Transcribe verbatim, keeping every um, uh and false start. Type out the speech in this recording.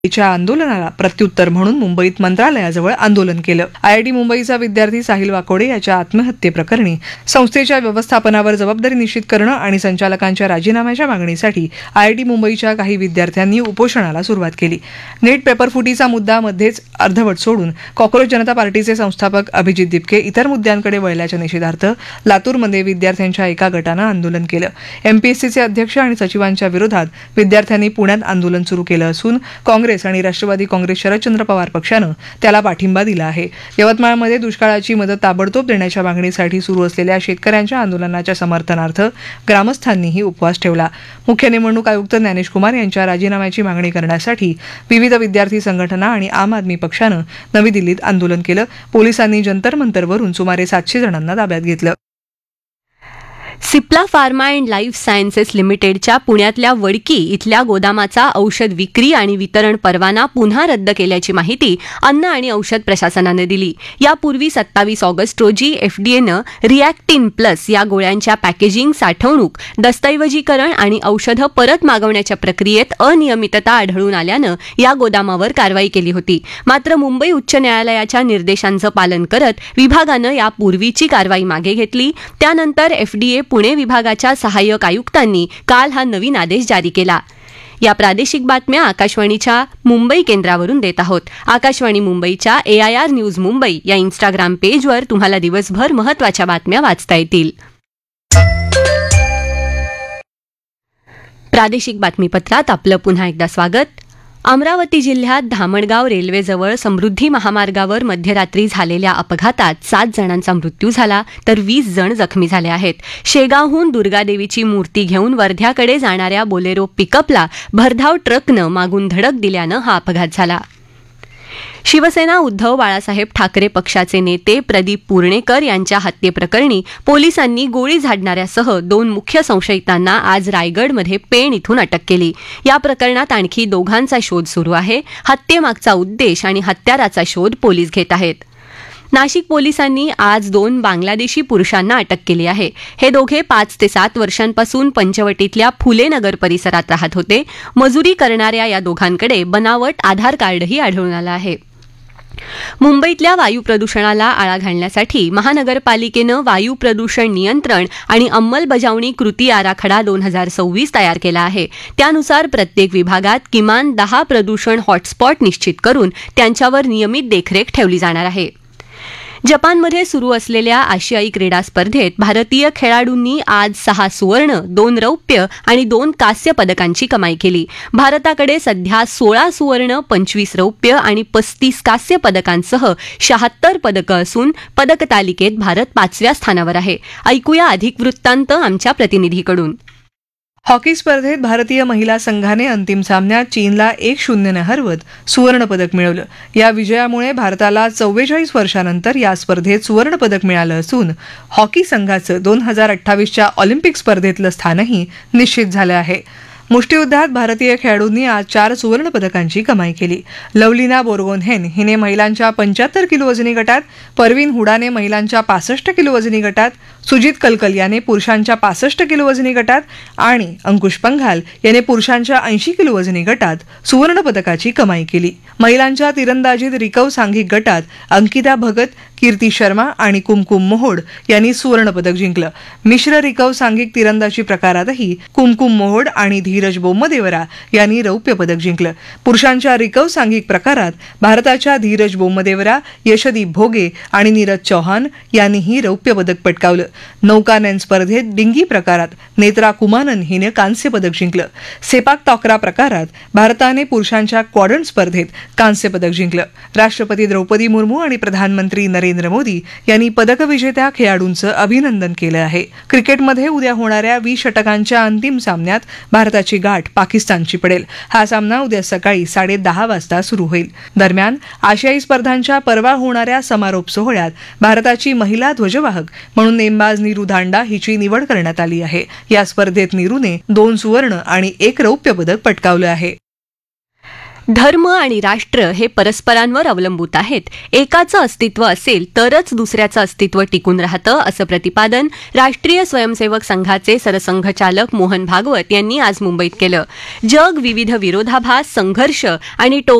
च्या आंदोलनाला प्रत्युत्तर म्हणून मुंबईत मंत्रालयाजवळ आंदोलन केलं. आयआयटी मुंबईचा विद्यार्थी साहिल वाकोडे याच्या आत्महत्येप्रकरणी संस्थेच्या व्यवस्थापनावर जबाबदारी निश्चित करणं आणि संचालकांच्या राजीनाम्याच्या मागणीसाठी आयआयटी मुंबईच्या काही विद्यार्थ्यांनी उपोषणाला सुरुवात केली. नेट पेपरफुटीचा मुद्दा मध्येच अर्धवट सोडून कॉक्रोच जनता पार्टीचे संस्थापक अभिजित दिपके इतर मुद्द्यांकडे वळल्याच्या निषेधार्थ लातूरमध्ये विद्यार्थ्यांच्या एका गटानं आंदोलन केलं. एमपीएससीचे अध्यक्ष आणि सचिवांच्या विरोधात विद्यार्थ्यांनी पुण्यात आंदोलन सुरू केलं असून काँग्रेस आणि राष्ट्रवादी काँग्रेस शरदचंद्र पवार पक्षानं त्याला पाठिंबा दिला आहे. यवतमाळमध्ये दुष्काळाची मदत ताबडतोब देण्याच्या मागणीसाठी सुरू असलेल्या शेतकऱ्यांच्या आंदोलनाच्या समर्थनार्थ ग्रामस्थांनीही उपवास ठेवला. मुख्य निवडणूक आयुक्त ज्ञानेश कुमार यांच्या राजीनाम्याची मागणी करण्यासाठी विविध विद्यार्थी संघटना आणि आम आदमी पक्षानं नवी दिल्लीत आंदोलन केलं. पोलिसांनी जंतर मंतरवरून सुमारे सातशे जणांना ताब्यात घेतलं. Cipla pharma and life sciences लिमिटेडच्या पुण्यातल्या वडकी इथल्या गोदामाचा औषध विक्री आणि वितरण परवाना पुन्हा रद्द केल्याची माहिती अन्न आणि औषध प्रशासनानं दिली. यापूर्वी सत्तावीस ऑगस्ट रोजी एफडीएनं रिॲक्टिन प्लस या गोळ्यांच्या पॅकेजिंग, साठवणूक, दस्तऐवजीकरण आणि औषधं परत मागवण्याच्या प्रक्रियेत अनियमितता आढळून आल्यानं या गोदामावर कारवाई केली होती. मात्र मुंबई उच्च न्यायालयाच्या निर्देशांचं पालन करत विभागानं यापूर्वीची कारवाई मागे घेतली. त्यानंतर एफडीए पुणे विभागाच्या सहाय्यक आयुक्तांनी काल हा नवीन आदेश जारी केला. या प्रादेशिक बातम्या आकाशवाणीच्या मुंबई केंद्रावरून देत आहोत. आकाशवाणी मुंबईच्या एआयआर न्यूज मुंबई या इन्स्टाग्राम पेजवर तुम्हाला दिवसभर महत्त्वाच्या बातम्या वाचता येतील. प्रादेशिक बातमीपत्रात आपलं पुन्हा एकदा स्वागत. अमरावती जिल्ह्यात धामणगाव रेल्वेजवळ समृद्धी महामार्गावर मध्यरात्री झालेल्या अपघातात सात जणांचा मृत्यू झाला तर वीस जण जखमी झाले आहेत. शेगावहून दुर्गादेवीची मूर्ती घेऊन वर्ध्याकडे जाणाऱ्या बोलेरो पिकअपला भरधाव ट्रकनं मागून धडक दिल्यानं हा अपघात झाला. शिवसेना उद्धव बाळासाहेब ठाकरे पक्षाचे नेते प्रदीप पूर्णेकर यांच्या हत्येप्रकरणी पोलिसांनी गोळी झाडणाऱ्यासह दोन मुख्य संशयितांना आज रायगडमध्ये पेण इथून अटक केली. या प्रकरणात आणखी दोघांचा शोध सुरू आहे. हत्येमागचा उद्देश आणि हत्याराचा शोध पोलीस घेत आहेत. नाशिक पोलिसांनी आज दोन बांगलादेशी पुरुषांना अटक केली आहे. हे दोघे पाच ते सात वर्षांपासून पंचवटीतल्या फुले नगर परिसरात राहत होते. मजुरी करणाऱ्या या दोघांकडे बनावट आधार कार्डही आढळून आलं आहे. मुंबईतल्या वायू प्रदूषणाला आळा घालण्यासाठी महानगरपालिकेनं वायू प्रदूषण नियंत्रण आणि अंमलबजावणी कृती आराखडा दोन हजार सव्वीस तयार केला आहे. त्यानुसार प्रत्येक विभागात किमान दहा प्रदूषण हॉटस्पॉट निश्चित करून त्यांच्यावर नियमित देखरेख ठेवली जाणार आहे. जपानमध्ये सुरू असलेल्या आशियाई क्रीडा स्पर्धेत भारतीय खेळाडूंनी आज सहा सुवर्ण, दोन रौप्य आणि दोन कांस्य पदकांची कमाई केली. भारताकडे सध्या सोळा सुवर्ण, पंचवीस रौप्य आणि पस्तीस कांस्य पदकांसह शहात्तर पदकं असून पदक तालिकेत भारत पाचव्या स्थानावर आहे. ऐकूया अधिक वृत्तांत आमच्या प्रतिनिधीकडून. हॉकी स्पर्धेत भारतीय महिला संघाने अंतिम सामन्यात चीनला एक शून्यने हरवत सुवर्णपदक मिळवलं. या विजयामुळे भारताला चव्वेचाळीस वर्षानंतर या स्पर्धेत सुवर्णपदक मिळालं असून हॉकी संघाचं दोन हजार अठ्ठावीसच्या ऑलिम्पिक स्पर्धेतलं स्थानही निश्चित झालं आहे. मुष्टियुद्धात भारतीय खेळाडूंनी आज चार सुवर्ण पदकांची कमाई केली. लवलीना बोरगोहेन हिने महिलांच्या पंच्याहत्तर किलो वजनी गटात, परवीन हुडाने महिलांच्या पासष्ट किलो वजनी गटात, सुजित कलकल याने पुरुषांच्या पासष्ट किलो वजनी गटात आणि अंकुश पंघाल याने पुरुषांच्या ऐंशी किलो वजनी गटात सुवर्ण पदकाची कमाई केली. महिलांच्या तिरंदाजीत रिकव सांघिक गटात अंकिता भगत, कीर्ती शर्मा आणि कुमकुम मोहोड यांनी सुवर्ण पदक जिंकलं. मिश्र रिकव सांघिक तिरंदाजी प्रकारातही कुमकुम मोहोड आणि धीरज बोम्मदेवरा यांनी रौप्य पदक जिंकलं. पुरुषांच्या रिकव सांघिक प्रकारात भारताच्या धीरज बोम्मदेवरा, यशदीप भोगे आणि नीरज चौहान यांनीही रौप्य पदक पटकावलं. नौकानयन स्पर्धेत डिंगी प्रकारात नेत्रा कुमानन हिने कांस्य पदक जिंकलं. सेपाक ताकरा प्रकारात भारताने पुरुषांच्या क्वाड्रंट स्पर्धेत कांस्य पदक जिंकलं. राष्ट्रपती द्रौपदी मुर्मू आणि प्रधानमंत्री नरेंद्र मोदी यांनी पदक विजेत्या खेळाडूंचं अभिनंदन केलं आहे. क्रिकेटमध्ये उद्या होणाऱ्या वीस षटकांच्या अंतिम सामन्यात भारताची गाठ पाकिस्तानची पडेल. हा सामना उद्या सकाळी साडे दहा वाजता सुरू होईल. दरम्यान आशियाई स्पर्धांच्या परवा होणाऱ्या समारोप सोहळ्यात भारताची महिला ध्वजवाहक म्हणून नेमबाज नीरू धांडा हिची निवड करण्यात आली आहे. या स्पर्धेत नीरूने दोन सुवर्ण आणि एक रौप्य पदक पटकावलं आहे. धर्म आणि राष्ट्र हे परस्परांवर अवलंबून आहेत. एकाचं अस्तित्व असेल तरच दुसऱ्याचं अस्तित्व टिकून राहतं, असं प्रतिपादन राष्ट्रीय स्वयंसेवक संघाचे सरसंघचालक मोहन भागवत यांनी आज मुंबईत केलं. जग विविध विरोधाभास, संघर्ष आणि